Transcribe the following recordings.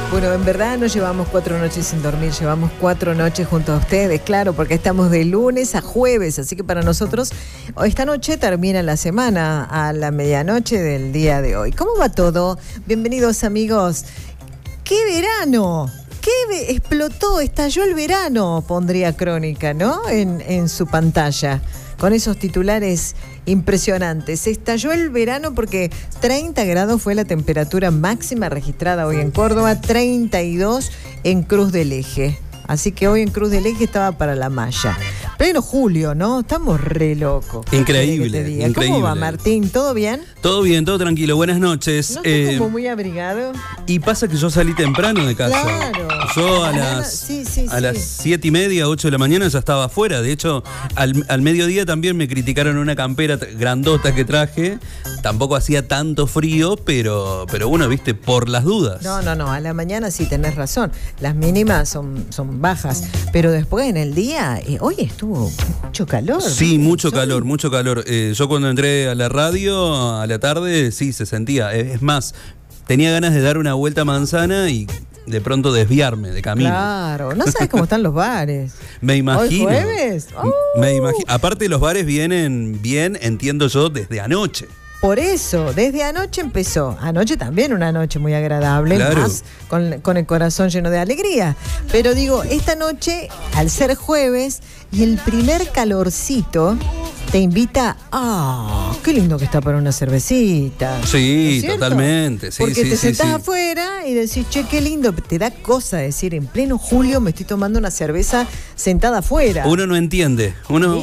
Bueno, en verdad no llevamos 4 noches sin dormir, llevamos 4 noches junto a ustedes, claro, porque estamos de lunes a jueves, así que para nosotros esta noche termina la semana a la medianoche del día de hoy. ¿Cómo va todo? Bienvenidos, amigos. ¡Qué verano! ¿Qué explotó? Estalló el verano, pondría Crónica, ¿no? En su pantalla, con esos titulares impresionantes. Estalló el verano porque 30 grados fue la temperatura máxima registrada hoy en Córdoba, 32 en Cruz del Eje. Así que hoy en Cruz del Eje estaba para la malla. Pleno julio, ¿no? Estamos re locos. Increíble, increíble. ¿Cómo va, Martín? ¿Todo bien? Todo bien, todo tranquilo. Buenas noches. ¿No estás como muy abrigado? Y pasa que yo salí temprano de casa. Claro. Yo a las 7:30, 8 de la mañana ya estaba afuera. De hecho, al mediodía también me criticaron una campera grandota que traje. Tampoco hacía tanto frío, pero uno, viste, por las dudas. No. A la mañana sí tenés razón. Las mínimas son bajas. Pero después en el día, hoy estuvo mucho calor. Sí, mucho calor. Yo cuando entré a la radio a la tarde, sí, se sentía. Es más, tenía ganas de dar una vuelta a manzana y de pronto desviarme de camino. Claro, no sabes cómo están los bares. Me imagino. ¿Hoy jueves? Me imagino. Aparte, los bares vienen bien, entiendo yo, desde anoche. Por eso, desde anoche empezó. Anoche también una noche muy agradable, claro. Más con el corazón lleno de alegría. Pero digo, esta noche, al ser jueves y el primer calorcito, te invita a... ¡qué lindo que está para una cervecita! Sí, totalmente. Sí, porque sí, te sí, sentás sí. afuera y decís, che, qué lindo. Te da cosa decir, en pleno julio me estoy tomando una cerveza sentada afuera. Uno no entiende.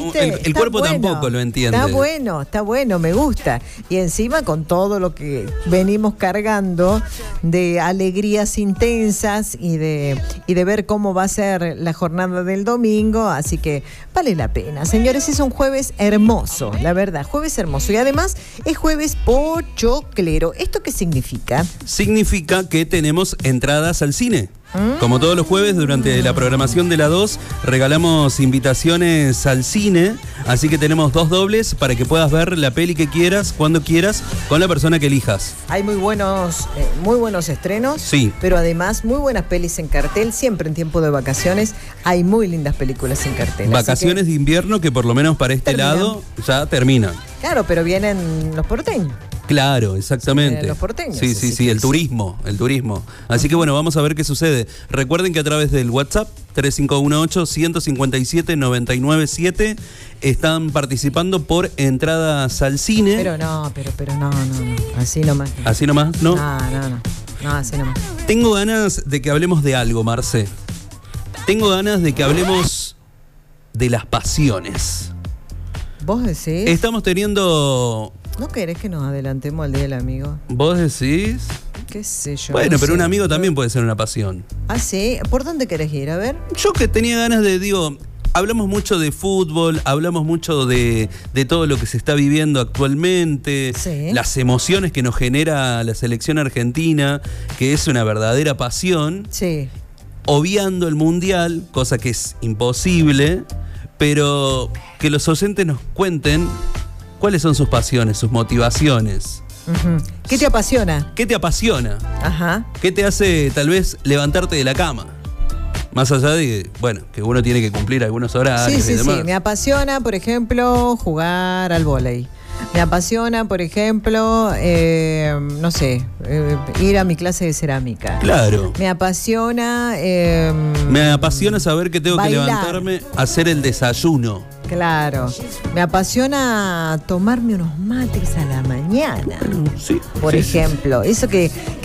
El cuerpo bueno, tampoco lo entiende. Está bueno, me gusta. Y encima con todo lo que venimos cargando de alegrías intensas y de ver cómo va a ser la jornada del domingo. Así que vale la pena. Señores, es un jueves hermoso, la verdad, jueves hermoso. Y además es jueves pochoclero. ¿Esto qué significa? Significa que tenemos entradas al cine. Como todos los jueves, durante la programación de la 2, regalamos invitaciones al cine. Así que tenemos 2 dobles para que puedas ver la peli que quieras, cuando quieras, con la persona que elijas. Hay muy buenos estrenos. Sí. Pero además muy buenas pelis en cartel. Siempre en tiempo de vacaciones hay muy lindas películas en cartel. Vacaciones de invierno que por lo menos para este lado ya terminan. Claro, pero vienen los porteños. Claro, exactamente. Los porteños. Sí, el turismo. Así que bueno, vamos a ver qué sucede. Recuerden que a través del WhatsApp 3518-157-997 están participando por entradas al cine. Pero no. Así nomás. ¿Así nomás? ¿No? No, así nomás. Tengo ganas de que hablemos de algo, Marce. Tengo ganas de que hablemos de las pasiones. ¿Vos decís? Estamos teniendo... ¿No querés que nos adelantemos al Día del Amigo? ¿Vos decís? ¿Qué sé yo? Bueno, no pero sé. un amigo también puede ser una pasión. ¿Ah, sí? ¿Por dónde querés ir? A ver. Yo que tenía ganas de, hablamos mucho de fútbol, hablamos mucho de todo lo que se está viviendo actualmente, Sí. Las emociones que nos genera la selección argentina, que es una verdadera pasión, Sí. obviando el mundial, cosa que es imposible, pero que los oyentes nos cuenten cuáles son sus pasiones, sus motivaciones. Uh-huh. ¿Qué te apasiona? ¿Qué te apasiona? Ajá. ¿Qué te hace tal vez levantarte de la cama? Más allá de, bueno, que uno tiene que cumplir algunos horarios y demás. Sí. Me apasiona, por ejemplo, jugar al vóley. Me apasiona, por ejemplo, ir a mi clase de cerámica. Claro. Me apasiona... Me apasiona saber que tengo bailar. que levantarme a hacer el desayuno. Claro. Me apasiona tomarme unos mates a la mañana. Sí. Por ejemplo, eso que